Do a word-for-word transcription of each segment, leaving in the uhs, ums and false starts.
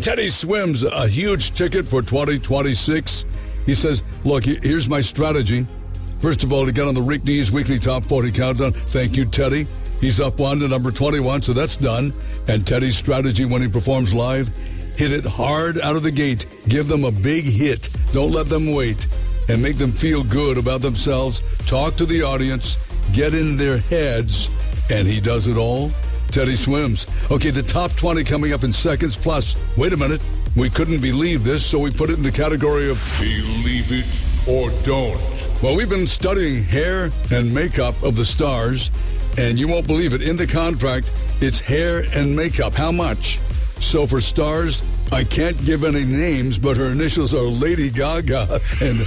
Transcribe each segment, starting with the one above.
Teddy Swims a huge ticket for twenty twenty-six. He says, look, here's my strategy. First of all, to get on the Rick Dees Weekly Top forty Countdown. Thank you, Teddy. He's up one to number twenty-one, so that's done. And Teddy's strategy when he performs live, hit it hard out of the gate. Give them a big hit. Don't let them wait. And make them feel good about themselves. Talk to the audience. Get in their heads. And he does it all. Teddy Swims. Okay, the top twenty coming up in seconds. Plus, wait a minute. We couldn't believe this, so we put it in the category of believe it or don't. Well, we've been studying hair and makeup of the stars, and you won't believe it. In the contract, it's hair and makeup. How much? So for stars, I can't give any names, but her initials are Lady Gaga. And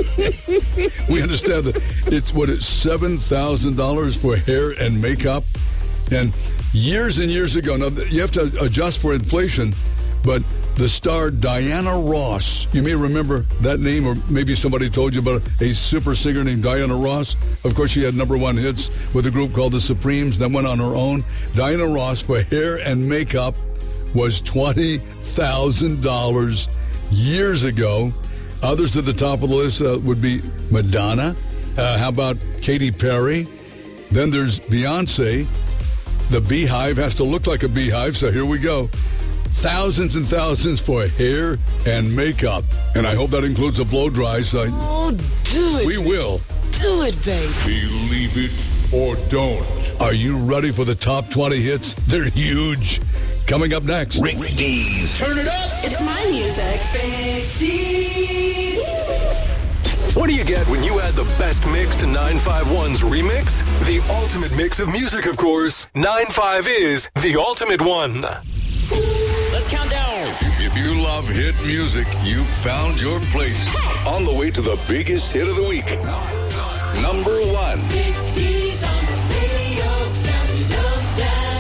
we understand that it's, what, it's seven thousand dollars for hair and makeup. And years and years ago, now you have to adjust for inflation, but the star Diana Ross, you may remember that name, or maybe somebody told you about a super singer named Diana Ross. Of course, she had number one hits with a group called the Supremes, then went on her own. Diana Ross for hair and makeup was twenty thousand dollars years ago. Others at the top of the list uh, would be Madonna. Uh, how about Katy Perry? Then there's Beyonce. The beehive has to look like a beehive, so here we go. Thousands and thousands for hair and makeup. And I hope that includes a blow dry. So oh, do it. We will. Do it, babe. Believe it or don't. Are you ready for the top twenty hits? They're huge. Coming up next. Rick Dees. Turn it up. It's my music. Rick Dees. What do you get when you add the best mix to nine five one's remix? The ultimate mix of music, of course. nine five is the ultimate one. Let's count down. If you love hit music, you found your place. On the way to the biggest hit of the week. Number one. Rick Dees on the radio. Counting them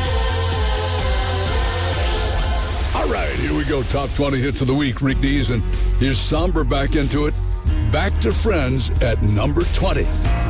down. All right, here we go. Top twenty hits of the week. Rick Dees, and here's Somber back into it. Back to Friends at number twenty.